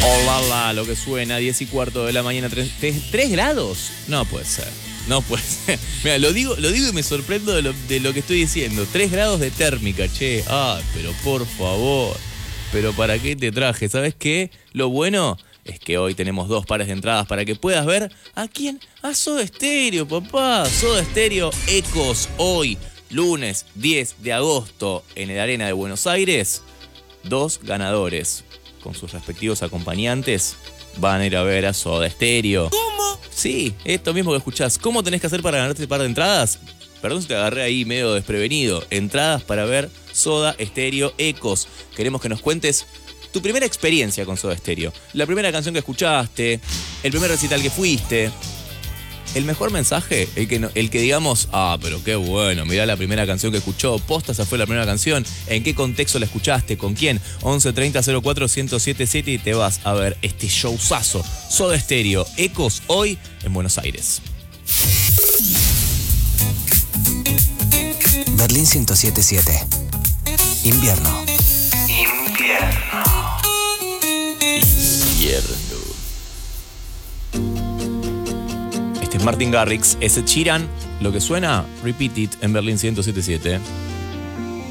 Hola, lo que suena, 10:15 de la mañana, 3 grados. No puede ser, no puede ser. Mira, lo digo y me sorprendo de lo que estoy diciendo. 3 grados de térmica, che. Pero por favor. Pero ¿para qué te traje? ¿Sabes qué? Lo bueno es que hoy tenemos 2 pares de entradas para que puedas ver ¿a quién? A Soda Stereo, papá. Soda Stereo Ecos hoy, lunes 10 de agosto, en el Arena de Buenos Aires. 2 ganadores con sus respectivos acompañantes van a ir a ver a Soda Stereo. ¿Cómo? Sí, esto mismo que escuchás. ¿Cómo tenés que hacer para ganarte este par de entradas? Perdón si te agarré ahí medio desprevenido. Entradas para ver Soda Stereo Ecos. Queremos que nos cuentes tu primera experiencia con Soda Stereo. La primera canción que escuchaste, el primer recital que fuiste. El mejor mensaje, el que digamos, pero qué bueno, mirá la primera canción que escuchó, posta, esa fue la primera canción, ¿en qué contexto la escuchaste? ¿Con quién? 11 30 04 1077 y te vas a ver este showzazo. Soda Stereo Ecos hoy en Buenos Aires. Berlín 107.7. Invierno. Este es Martin Garrix, ese Sheeran, lo que suena, Repeat It en Berlín 107.7.